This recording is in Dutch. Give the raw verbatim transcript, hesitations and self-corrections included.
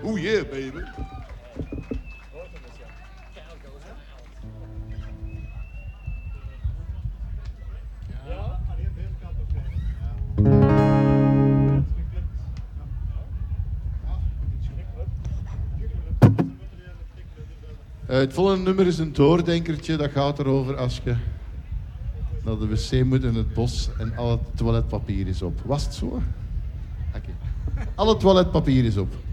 Oh yeah, baby. Uh, het volgende nummer is een doordenkertje. Dat gaat erover als je naar de wc moet in het bos en al het toiletpapier is op. Was het zo? Oké. Okay. Al het toiletpapier is op.